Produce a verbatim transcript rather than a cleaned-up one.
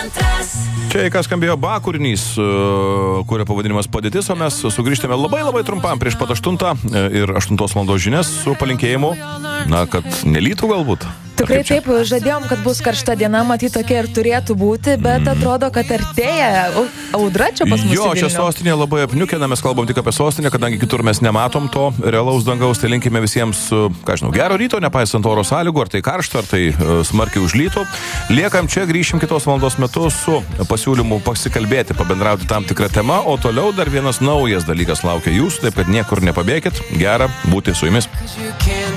Čia, kas skambėjo ba kūrinys, kurio pavadinimas Padėtis, o mes sugrįžtame labai labai trumpam prieš pat aštuntą ir aštuntos valandos žinias su palinkėjimu, na, kad nelytų galbūt. Tikrai taip, žadėjom, kad bus karšta diena, matyt, tokia ir turėtų būti, bet atrodo, kad artėja audra čia pas mus. Jo, čia sostinė labai apniukina, mes kalbam tik apie sostinę, kadangi kitur mes nematom to realaus dangaus, tai linkime visiems, ką žinau, gero ryto, nepaisant oro sąlygų, ar tai karšta, ar tai smarkiai užlytų. Liekam čia, grįšim kitos valandos metu su pasiūlymu pasikalbėti, pabendrauti tam tikrą temą, o toliau dar vienas naujas dalykas laukia jūsų, taip kad niekur nepabėkit, gera būti su jumis.